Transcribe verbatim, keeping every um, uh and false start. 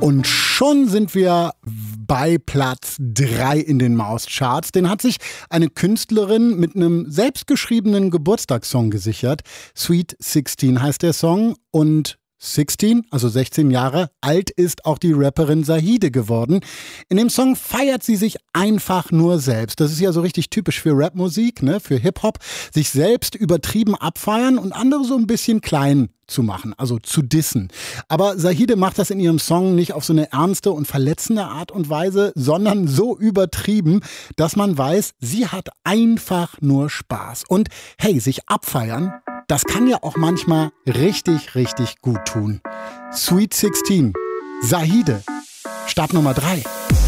Und schon sind wir bei Platz drei in den Mauscharts. Den hat sich eine Künstlerin mit einem selbstgeschriebenen Geburtstagssong gesichert. Sweet sixteen heißt der Song und sechzehn, also sechzehn Jahre alt, ist auch die Rapperin Zahide geworden. In dem Song feiert sie sich einfach nur selbst. Das ist ja so richtig typisch für Rapmusik, ne, für Hip-Hop. Sich selbst übertrieben abfeiern und andere so ein bisschen klein zu machen, also zu dissen. Aber Zahide macht das in ihrem Song nicht auf so eine ernste und verletzende Art und Weise, sondern so übertrieben, dass man weiß, sie hat einfach nur Spaß. Und hey, sich abfeiern, das kann ja auch manchmal richtig, richtig gut tun. Sweet sixteen, Zahide, Start Nummer drei.